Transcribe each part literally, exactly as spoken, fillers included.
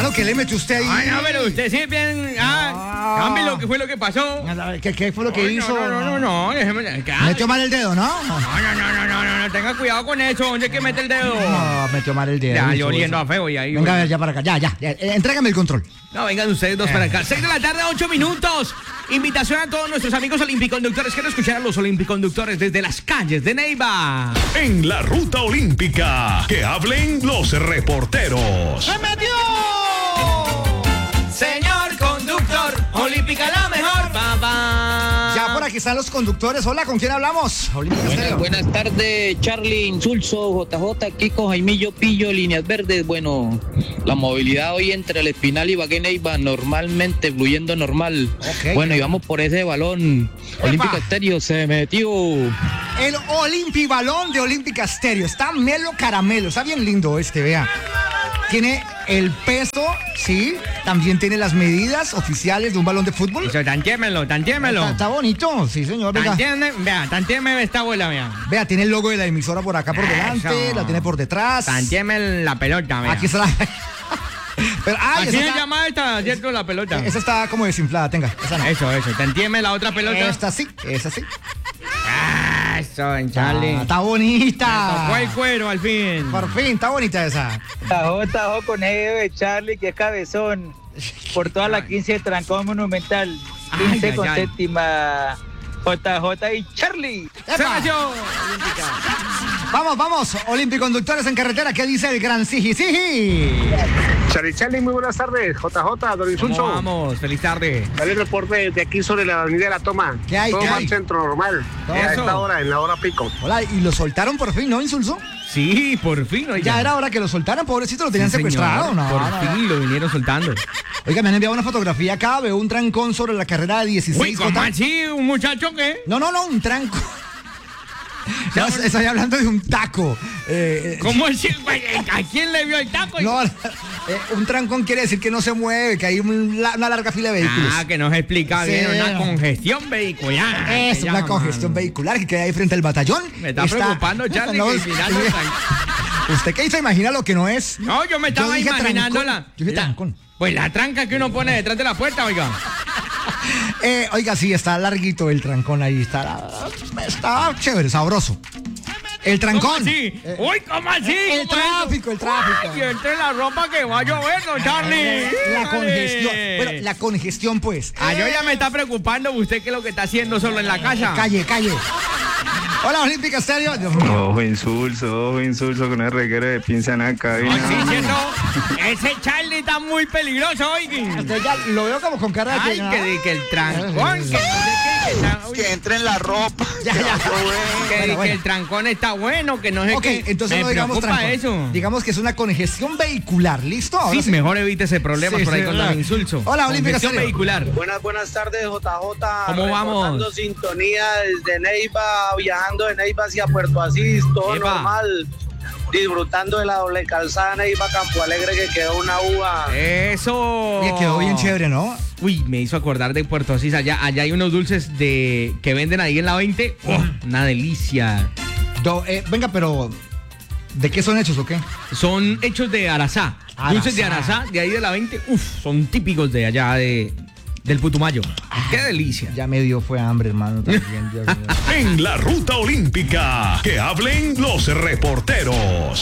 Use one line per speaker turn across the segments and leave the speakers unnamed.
Hermano, ¿qué le metió usted ahí?
Ay, no, pero usted sí bien. Ah, cambie lo que fue lo que pasó.
¿Qué, qué fue lo que
Ay,
hizo?
No, no, no, no, no, déjeme.
Metió mal el dedo, ¿no?
No, no, no, no, no, no, no, tenga cuidado con eso. ¿Dónde es que mete el dedo?
No, metió mal el dedo.
Ya, yo oliendo a feo y ahí.
Venga, a ver, ya para acá, ya, ya, ya. Eh, entrégame el control.
No, vengan ustedes dos para acá. seis de la tarde, ocho minutos. Invitación a todos nuestros amigos olimpiconductores. Quiero escuchar a los olimpiconductores desde las calles de Neiva.
En la ruta olímpica, que hablen los reporteros.
¡Se metió! Señor conductor, olímpica la mejor, papá.
Ya por aquí están los conductores. Hola, ¿con quién hablamos? Olímpica
Buenas,
Estéreo.
buenas tardes, Charlie, Insulso, J J, aquí con Jaimillo Pillo, Líneas Verdes. Bueno, la movilidad hoy entre el Espinal y Ibagué Neiva normalmente fluyendo normal.
Okay.
Bueno, y vamos por ese balón.
Epa.
Olímpica Estéreo se metió.
El Olimpibalón de Olímpica Estéreo. Está melo caramelo. Está bien lindo este, vea. Tiene el peso, sí. También tiene las medidas oficiales de un balón de fútbol.
Eso, tantiémelo, tantiémelo.
Está, está bonito, sí, señor. Venga.
Tantieme, vea, tantieme esta abuela, vea.
Vea, tiene el logo de la emisora por acá por delante,
Eso.
la tiene por detrás.
Tantieme la pelota, vea.
Aquí está la... Pero, ay,
Así
esa
se
está...
llama esta, ¿cierto? La pelota.
Esa está como desinflada, tenga. Esa no.
Eso, eso. Tantieme la otra pelota.
Esta sí, esa sí.
Ah, eso, en Charlie.
Ah, está bonita.
Tocó el cuero al fin.
Por fin, está bonita esa.
Tajó, tajó con ello de Charlie, que es cabezón. Por toda la quince de Trancón Monumental. quince
Ay, ay,
con
ay.
séptima. J J y Charlie.
Se
¡Epa!
metió.
Vamos, vamos, Olimpiconductores en carretera. ¿Qué dice el gran Sigi Sigi?
Charlie Charlie, muy buenas tardes. J J, don
¿Cómo
Insulso.
vamos? Feliz tarde.
Dale el reporte de aquí sobre la avenida de La Toma.
¿Qué hay,
Todo
qué
va
hay?
al centro normal.
Todo.
A
Eso.
esta hora, en la hora pico.
Hola, y lo soltaron por fin, ¿no, Insulso?
Sí, por fin. Oiga.
Ya era hora que lo soltaran, pobrecito, lo tenían
Sí,
secuestrado.
señor,
No,
por
no, no.
fin lo vinieron soltando.
Oiga, me han enviado una fotografía acá, veo un trancón sobre la carrera de dieciséis.
Uy, ¿cómo
J.
así? ¿Un muchacho qué?
No, no, no, un tranco. No, estoy hablando de un taco. Eh, eh,
¿Cómo así? Güey, ¿a quién le vio el taco?
no, eh, un trancón quiere decir que no se mueve, que hay un la- una larga fila de vehículos.
Ah, que nos explica
Sí,
bien, una
no.
congestión vehicular.
Es
se
una
llama.
congestión vehicular que queda ahí frente al batallón.
Me está preocupando, Charlie,
No,
que al final no está-
¿Usted qué se imagina lo que no es?
No, yo me estaba
dije
imaginando
trancón.
la,
Yo dije
la-
trancón.
Pues la tranca que uno pone detrás de la puerta, oiga.
Eh, oiga, sí, está larguito el trancón ahí. Está, está chévere, sabroso. El
¿Cómo
trancón.
así?
Eh,
Uy, ¿cómo así?
el
¿Cómo es eso?
tráfico, el tráfico.
Ay, entre la ropa que va a llover, ¿no, Charlie?
La
Híjole.
congestión. Bueno, la congestión, pues.
Ah, yo ya me está preocupando usted qué es lo que está haciendo solo en la casa.
Calle, calle. Hola, Olímpica Estéreo. Dios mío.
Ojo insulso, ojo insulso con el reguero de pinza en la cabina.
Ay, sí, ¿cierto? Ese Charlie está muy peligroso, oiga.
Usted ya lo veo como con cara de
Ay, que, de que el trancón, que, que, que, que,
entre en la ropa.
Ya, ya.
que,
Bueno,
que
bueno.
el trancón está bueno, que no sé
Ok,
qué.
entonces
me
no digamos
preocupa
trancón.
eso.
Digamos que es una congestión vehicular. ¿Listo? Ahora
Sí, mejor evite ese problema
Sí,
por ahí
sí,
con
¿verdad?
el insulso.
Hola, Olímpica
Congestión
Estéreo.
vehicular.
Buenas, buenas tardes, J J.
¿Cómo vamos?
Reportando sintonía desde Neiva, viajando de Neiva hacia Puerto Asís, todo
Epa.
normal. Disfrutando de la doble calzada Neiva Campo Alegre, que quedó una uva.
Eso.
Oye, quedó bien chévere, ¿no?
Uy, me hizo acordar de Puerto Asís. Allá, allá hay unos dulces de que venden ahí en la veinte. Oh, una delicia.
Do- eh, venga, pero ¿de qué son hechos o qué?
Son hechos de arazá.
Arazá.
Dulces de arazá, de ahí de la veinte. Uf, son típicos de allá de, del Putumayo. Qué delicia.
Ya me dio fue hambre, hermano, también. Dios mío.
En la ruta olímpica, que hablen los reporteros.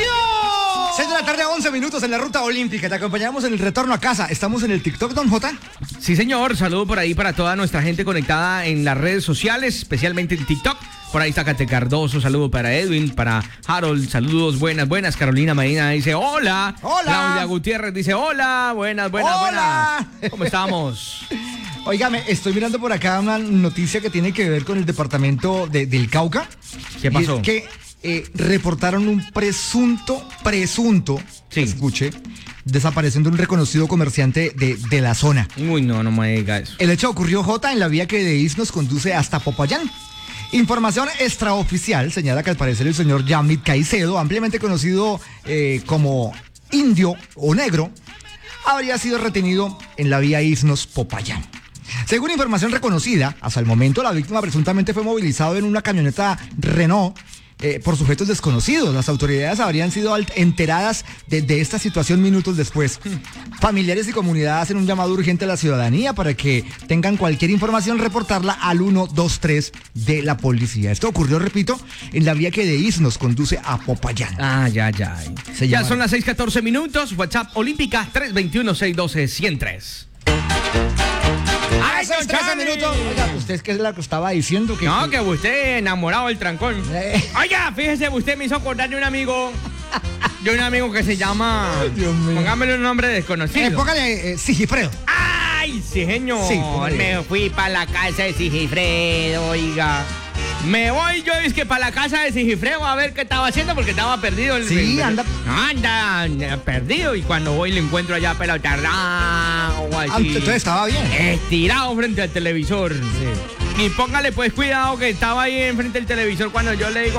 seis de la tarde, once minutos en la ruta olímpica. Te acompañamos en el retorno a casa. Estamos en el TikTok, don J.
Sí, señor. Saludo por ahí para toda nuestra gente conectada en las redes sociales, especialmente en TikTok. Por ahí está Cate Cardoso, saludo para Edwin, para Harold, saludos, buenas, buenas. Carolina Medina dice hola.
Hola.
Claudia Gutiérrez dice hola, buenas, buenas,
Hola.
buenas. ¿Cómo estamos?
Óigame, estoy mirando por acá una noticia que tiene que ver con el departamento de- del Cauca.
¿Qué pasó?
Y es que eh, reportaron un presunto, presunto,
Sí.
escuche, desaparición de un reconocido comerciante de, de la zona.
Uy, no, no me diga eso.
El hecho ocurrió, J, en la vía que de Is nos conduce hasta Popayán. Información extraoficial señala que al parecer el señor Yamit Caicedo, ampliamente conocido eh, como Indio o Negro, habría sido retenido en la vía Isnos Popayán. Según información reconocida, hasta el momento la víctima presuntamente fue movilizado en una camioneta Renault eh, por sujetos desconocidos. Las autoridades habrían sido alt- enteradas de, de esta situación minutos después. Familiares y comunidad hacen un llamado urgente a la ciudadanía para que tengan cualquier información, reportarla al uno dos tres de la policía. Esto ocurrió, repito, en la vía que de Isnos conduce a Popayán.
Ah, ya, ya.
Se
ya
llama-
son las seis catorce minutos. WhatsApp Olímpica tres dos uno, seis uno dos, uno cero tres.
¡Ay, son trece
Charlie!
minutos! Oiga, ¿usted qué es lo que estaba diciendo? Que,
No, que usted enamorado del trancón.
Eh.
Oiga, fíjese, usted me hizo acordar de un amigo. De un amigo que se llama.
Ay, Dios mío.
Póngamele un nombre
Eh,
desconocido.
póngale eh, Sigifredo.
¡Ay, sí, señor!
Sí, póngale.
Me fui para la casa de Sigifredo, oiga. Me voy yo, es que para la casa de Sigifredo a ver qué estaba haciendo porque estaba perdido. El,
Sí,
el-
anda-
Anda, anda perdido. Y cuando voy lo encuentro allá pelado tardado,
Ah,
así.
entonces estaba bien.
Estirado frente al televisor. Y póngale pues cuidado que estaba ahí enfrente del televisor cuando yo le digo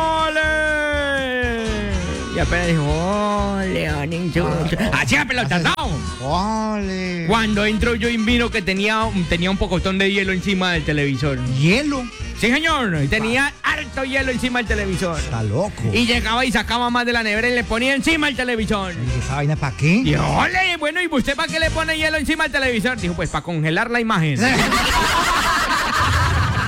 ¡ole! Y apenas dijo ¡ole, Anincho! Así a pelado tardado.
¡Ole!
Cuando entro yo y miro que tenía, tenía un pocotón de hielo encima del televisor.
Hielo.
Sí, señor. Y tenía harto hielo encima del televisor.
Está loco.
Y llegaba y sacaba más de la nevera y le ponía encima el televisor.
¿Y esa vaina para qué?
Y yo, ole, bueno, ¿y usted para qué le pone hielo encima del televisor? Dijo, pues para congelar la imagen.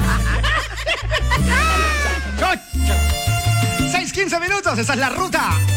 seis quince minutos, esa es la ruta.